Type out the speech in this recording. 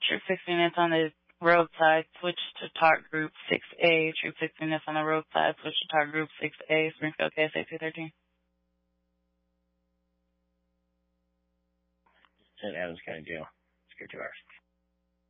Troop 6 units on the roadside, switch to TARC Group 6A. Troop 6 units on the roadside, switch to TARC Group 6A. Springfield, KSA 213. St. Adams County Jail. Secure 2 hours.